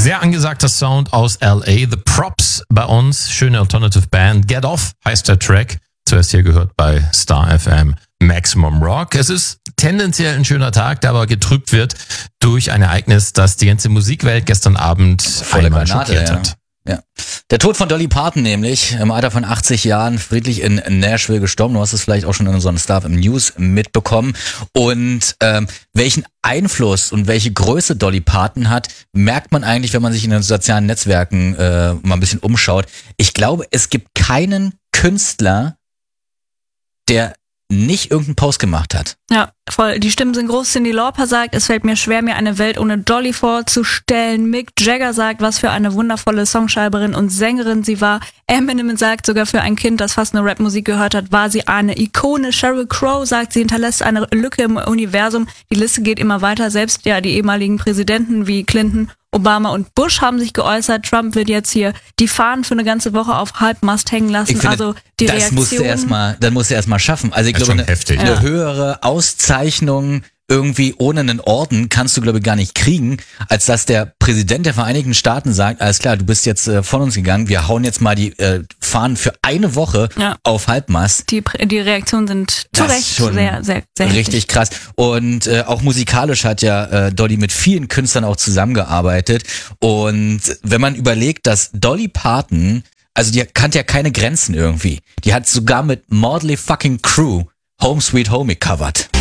Sehr angesagter Sound aus L.A. The Props bei uns. Schöne Alternative Band. Get Off heißt der Track. Zuerst hier gehört bei Star FM Maximum Rock. Es ist tendenziell ein schöner Tag, der aber getrübt wird durch ein Ereignis, das die ganze Musikwelt gestern Abend einmal schockiert hat. Ja. Der Tod von Dolly Parton nämlich, im Alter von 80 Jahren, friedlich in Nashville gestorben. Du hast es vielleicht auch schon in unseren Star FM News mitbekommen. Und welchen Einfluss und welche Größe Dolly Parton hat, merkt man eigentlich, wenn man sich in den sozialen Netzwerken mal ein bisschen umschaut. Ich glaube, es gibt keinen Künstler, der nicht irgendeinen Post gemacht hat. Ja, voll. Die Stimmen sind groß. Cyndi Lauper sagt, es fällt mir schwer, mir eine Welt ohne Dolly vorzustellen. Mick Jagger sagt, was für eine wundervolle Songschreiberin und Sängerin sie war. Eminem sagt, sogar für ein Kind, das fast nur Rapmusik gehört hat, war sie eine Ikone. Sheryl Crow sagt, sie hinterlässt eine Lücke im Universum. Die Liste geht immer weiter. Selbst ja die ehemaligen Präsidenten wie Clinton, Obama und Bush haben sich geäußert. Trump wird jetzt hier die Fahnen für eine ganze Woche auf Halbmast hängen lassen. Ich finde, also die das musst du erstmal schaffen. Also ich glaube, eine höhere Auszeichnung irgendwie ohne einen Orden kannst du, glaube ich, gar nicht kriegen, als dass der Präsident der Vereinigten Staaten sagt, alles klar, du bist jetzt von uns gegangen, wir hauen jetzt mal die Fahnen für eine Woche auf Halbmast. Die Reaktionen sind zu Recht sehr, sehr, sehr richtig krass. Und auch musikalisch hat ja Dolly mit vielen Künstlern auch zusammengearbeitet. Und wenn man überlegt, dass Dolly Parton, also die kannte ja keine Grenzen irgendwie, die hat sogar mit Motley fucking Crue Home Sweet Home gecovert.